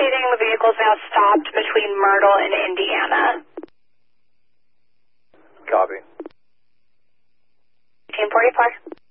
indicating the vehicle is now stopped between Myrtle and Indiana. Copy. 1844.